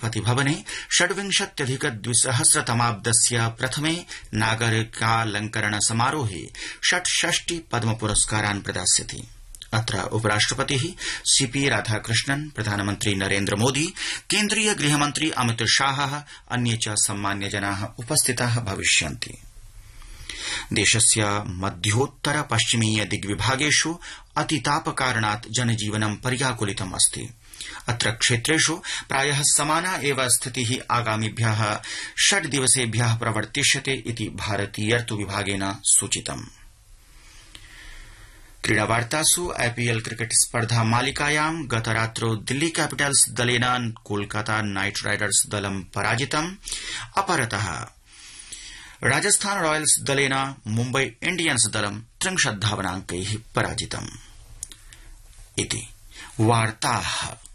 राष्ट्रपति भवने 26,200 प्रथमे नागरिकालंकरण समारोहे 66 पद्म पुरस्कारान् प्रदास्यति। अत्र उपराष्ट्रपतिः सीपी राधाकृष्णन्, प्रधानमन्त्री नरेन्द्र मोदी, केन्द्रीय गृहमन्त्री अमित शाहः, अन्ये च सम्मान्यजनाः उपस्थिताः भविष्यन्ति। देशस्य मध्योत्तर पश्चिमीय दिग्विभागेषु अतितापकारणात् जनजीवनं पर्याकुलितम् अस्ति। अत्र क्षेत्रेषु प्रायः समाना एव स्थितिः आगामिभ्यः 6 दिवसेभ्यः प्रवर्तिष्यते इति भारतीयर्तु विभागेन सूचितम्। क्रीडावार्तासु आईपीएल क्रिकेट स्पर्धा मालिकायां गतरात्रौ दिल्ली कैपिटल्स दलेन कोलकाता नाइट राइडर्स दलं पराजितम्। अपरतः राजस्थान रॉयल्स दलेन मुम्बई इंडियन्स दलं 30 धावनांकैः पराजितम्। इति वार्ताः।